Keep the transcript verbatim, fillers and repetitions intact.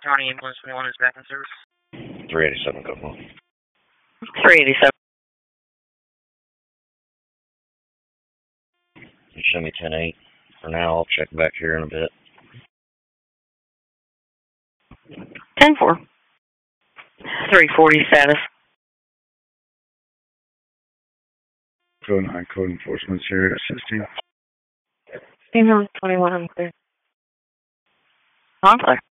County Ambulance twenty-one is back in service. three eighty-seven, go home. three eighty-seven. You show me ten eight. For now, I'll check back here in a bit. ten four. three forty status. Code nine, code enforcement here, assisting. Ambulance twenty-one, I'm clear. I'm clear.